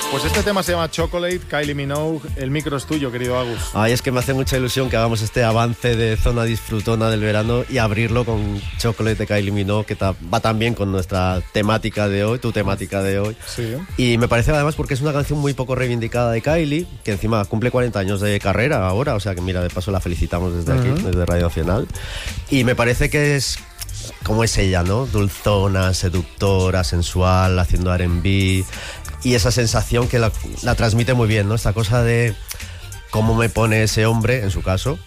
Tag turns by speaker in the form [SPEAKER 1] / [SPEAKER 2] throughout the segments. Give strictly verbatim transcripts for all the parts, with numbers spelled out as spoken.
[SPEAKER 1] Pues este tema se llama Chocolate, Kylie Minogue. El micro es tuyo, querido Agus.
[SPEAKER 2] Ay, es que me hace mucha ilusión que hagamos este avance de zona disfrutona del verano y abrirlo con Chocolate de Kylie Minogue, que ta- va tan bien con nuestra temática de hoy, tu temática de hoy.
[SPEAKER 1] Sí.
[SPEAKER 2] Y me parece además porque es una canción muy poco reivindicada de Kylie, que encima cumple cuarenta años de carrera ahora, o sea que mira, de paso la felicitamos desde aquí, uh-huh. desde Radio Nacional. Y me parece que es como es ella, ¿no? Dulzona, seductora, sensual, haciendo R and B. Y esa sensación que la, la transmite muy bien, ¿no? Esta cosa de cómo me pone ese hombre, en su caso.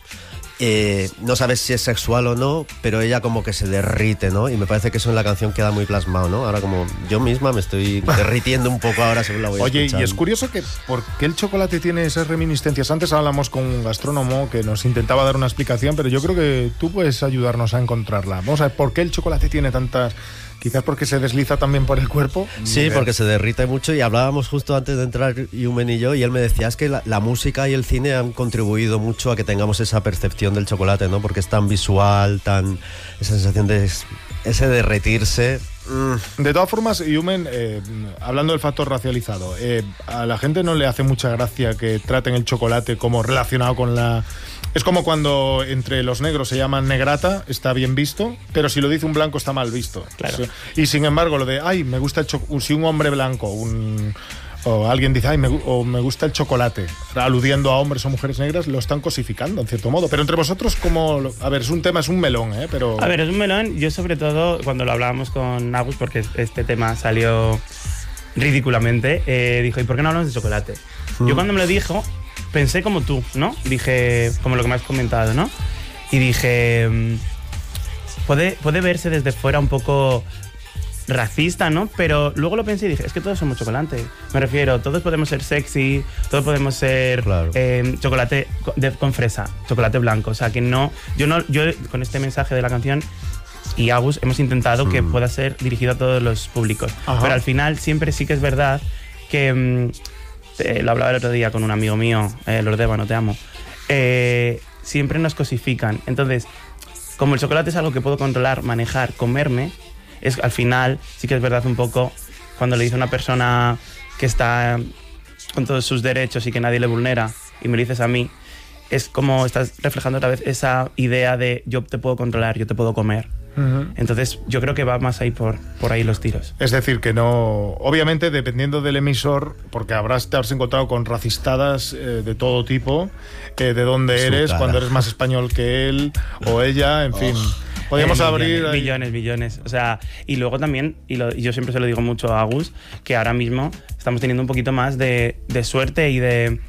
[SPEAKER 2] Eh, no sabes si es sexual o no, pero ella como que se derrite, ¿no? Y me parece que eso en la canción queda muy plasmado, ¿no? Ahora como yo misma me estoy derritiendo un poco ahora según la voy
[SPEAKER 1] Oye,
[SPEAKER 2] escuchando.
[SPEAKER 1] Y es curioso que ¿por qué el chocolate tiene esas reminiscencias? Antes hablamos con un gastrónomo que nos intentaba dar una explicación, pero yo creo que tú puedes ayudarnos a encontrarla. Vamos a ver, ¿por qué el chocolate tiene tantas...? Quizás porque se desliza también por el cuerpo.
[SPEAKER 2] Sí, porque se derrite mucho y hablábamos justo antes de entrar Yumen y yo y él me decía es que la, la música y el cine han contribuido mucho a que tengamos esa percepción del chocolate, ¿no? Porque es tan visual, tan esa sensación de ese derretirse.
[SPEAKER 1] Mm. De todas formas, Yumen, eh, hablando del factor racializado, eh, a la gente no le hace mucha gracia que traten el chocolate como relacionado con la... Es como cuando entre los negros se llaman negrata, está bien visto, pero si lo dice un blanco está mal visto.
[SPEAKER 3] Claro.
[SPEAKER 1] Y sin embargo, lo de, ay, me gusta el chocolate, si un hombre blanco, un... o alguien dice, ay, me, o me gusta el chocolate, aludiendo a hombres o mujeres negras, lo están cosificando, en cierto modo. Pero entre vosotros, como... A ver, es un tema, es un melón, ¿eh? Pero...
[SPEAKER 3] A ver, es un melón. Yo, sobre todo, cuando lo hablábamos con Agus, porque este tema salió ridículamente, eh, dijo, ¿y por qué no hablamos de chocolate? Mm. Yo cuando me lo dijo, pensé como tú, ¿no? Dije, como lo que me has comentado, ¿no? Y dije, puede, puede verse desde fuera un poco... racista, ¿no? Pero luego lo pensé y dije, es que todos somos chocolate. Me refiero, todos podemos ser sexy, todos podemos ser
[SPEAKER 2] claro.
[SPEAKER 3] eh, chocolate de, con fresa, chocolate blanco. O sea, que no... Yo, no, yo con este mensaje de la canción y Agus hemos intentado mm. que pueda ser dirigido a todos los públicos. Ajá. Pero al final siempre sí que es verdad que... Eh, lo hablaba el otro día con un amigo mío, eh, Lord Eva, no te amo. Eh, siempre nos cosifican. Entonces, como el chocolate es algo que puedo controlar, manejar, comerme... Es, al final, sí que es verdad un poco cuando le dice a una persona que está con todos sus derechos y que nadie le vulnera y me lo dices a mí, es como estás reflejando otra vez esa idea de yo te puedo controlar, yo te puedo comer. Uh-huh. Entonces yo creo que va más ahí por, por ahí los tiros.
[SPEAKER 1] Es decir, que no... Obviamente, dependiendo del emisor, porque habrás, te habrás encontrado con racistadas eh, de todo tipo, eh, de dónde Su eres, cara. Cuando eres más español que él o ella, en oh. fin... Podríamos
[SPEAKER 3] eh,
[SPEAKER 1] abrir...
[SPEAKER 3] Millones, millones, millones. O sea, y luego también, y, lo, y yo siempre se lo digo mucho a Agus, que ahora mismo estamos teniendo un poquito más de, de suerte y de,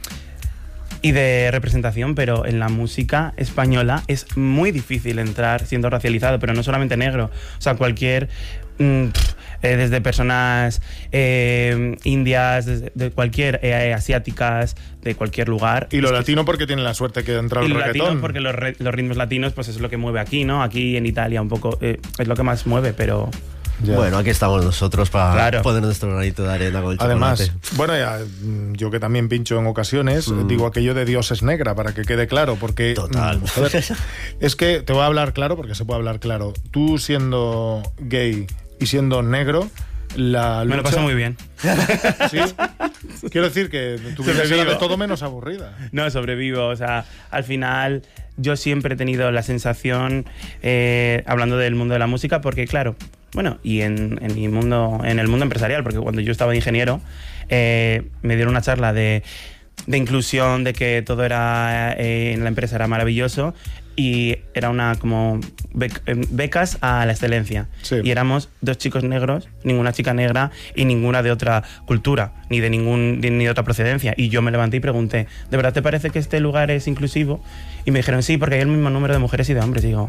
[SPEAKER 3] y de representación, pero en la música española es muy difícil entrar siendo racializado, pero no solamente negro. O sea, cualquier... Mmm, Eh, desde personas eh, indias, desde, de cualquier, eh, asiáticas, de cualquier lugar.
[SPEAKER 1] Y lo es latino que, porque tienen la suerte que entra el
[SPEAKER 3] reggaetón.
[SPEAKER 1] Y lo latino
[SPEAKER 3] porque los, re, los ritmos latinos pues es lo que mueve aquí, ¿no? Aquí en Italia un poco eh, es lo que más mueve, pero...
[SPEAKER 2] Ya. Bueno, aquí estamos nosotros para
[SPEAKER 3] claro.
[SPEAKER 2] poner nuestro granito de arena con el
[SPEAKER 1] Además,
[SPEAKER 2] chocolate.
[SPEAKER 1] Bueno, ya, yo que también pincho en ocasiones, mm. digo aquello de Dios es negra, para que quede claro, porque...
[SPEAKER 2] Total.
[SPEAKER 1] Mm, joder, es que te voy a hablar claro, porque se puede hablar claro. Tú siendo gay y siendo negro... La lucha...
[SPEAKER 3] Me lo paso muy bien.
[SPEAKER 1] ¿Sí? Quiero decir que tu vida será de todo menos aburrida.
[SPEAKER 3] No, sobrevivo. O sea, al final yo siempre he tenido la sensación, eh, hablando del mundo de la música, porque claro, bueno, y en, en mi mundo, en el mundo empresarial, porque cuando yo estaba de ingeniero, eh, me dieron una charla de, de inclusión, de que todo era eh, en la empresa era maravilloso. Y era una como bec- becas a la excelencia. Sí. Y éramos dos chicos negros, ninguna chica negra y ninguna de otra cultura, ni de ningún ni de otra procedencia. Y yo me levanté y pregunté, ¿de verdad te parece que este lugar es inclusivo? Y me dijeron, sí, porque hay el mismo número de mujeres y de hombres. Y digo,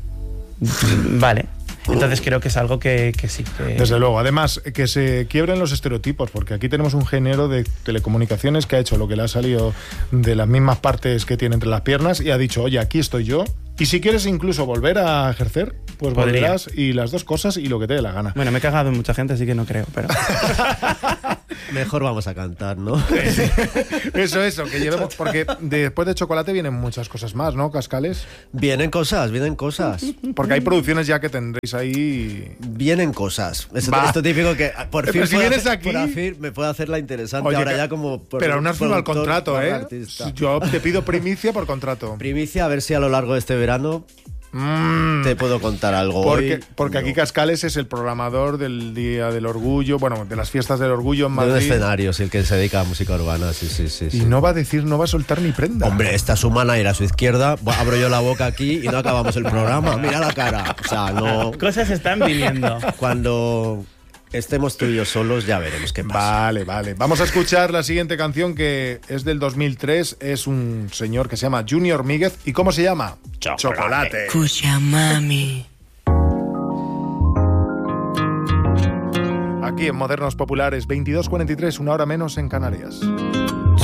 [SPEAKER 3] vale. Entonces creo que es algo que, que sí. Que...
[SPEAKER 1] Desde luego. Además, que se quiebren los estereotipos, porque aquí tenemos un género de telecomunicaciones que ha hecho lo que le ha salido de las mismas partes que tiene entre las piernas y ha dicho, oye, aquí estoy yo. Y si quieres incluso volver a ejercer, pues
[SPEAKER 3] Podría.
[SPEAKER 1] volverás y las dos cosas y lo que te dé la gana.
[SPEAKER 3] Bueno, me he cagado en mucha gente, así que no creo, pero...
[SPEAKER 2] Mejor vamos a cantar, ¿no?
[SPEAKER 1] Eso, eso, que llevemos, porque después de Chocolate vienen muchas cosas más, ¿no, Cascales?
[SPEAKER 2] Vienen cosas, vienen cosas.
[SPEAKER 1] Porque hay producciones ya que tendréis ahí...
[SPEAKER 2] Vienen cosas. Esto,
[SPEAKER 1] Va.
[SPEAKER 2] esto típico que por
[SPEAKER 1] Pero
[SPEAKER 2] fin,
[SPEAKER 1] si
[SPEAKER 2] puedo
[SPEAKER 1] vienes
[SPEAKER 2] hacer-
[SPEAKER 1] aquí-
[SPEAKER 2] por fin me puedo hacer la interesante
[SPEAKER 1] Oye,
[SPEAKER 2] ahora
[SPEAKER 1] que-
[SPEAKER 2] ya como... por-
[SPEAKER 1] Pero aún no has firmado el
[SPEAKER 2] productor,
[SPEAKER 1] contrato,
[SPEAKER 2] barra
[SPEAKER 1] ¿eh?
[SPEAKER 2] artista.
[SPEAKER 1] Yo te pido primicia por contrato.
[SPEAKER 2] Primicia, a ver si a lo largo de este verano
[SPEAKER 1] Mm.
[SPEAKER 2] te puedo contar algo.
[SPEAKER 1] Porque,
[SPEAKER 2] Hoy,
[SPEAKER 1] porque aquí
[SPEAKER 2] no.
[SPEAKER 1] Cascales es el programador del Día del Orgullo, bueno, de las fiestas del Orgullo en
[SPEAKER 2] De un
[SPEAKER 1] Madrid.
[SPEAKER 2] escenario, sí, el que se dedica a música urbana, sí, sí, sí.
[SPEAKER 1] Y
[SPEAKER 2] sí.
[SPEAKER 1] no va a decir, no va a soltar ni prenda.
[SPEAKER 2] Hombre, esta es su manager a su izquierda, bu- abro yo la boca aquí y no acabamos el programa. Mira la cara. O sea, no...
[SPEAKER 3] Cosas están viniendo.
[SPEAKER 2] Cuando estemos tú y yo solos ya veremos qué pasa.
[SPEAKER 1] Vale, vale. Vamos a escuchar la siguiente canción que es del dos mil tres. Es un señor que se llama Junior Míguez. ¿Y cómo se llama? Chocolate.
[SPEAKER 4] Escucha, mami.
[SPEAKER 1] Aquí en Modernos Populares, veintidós cuarenta y tres, una hora menos en Canarias.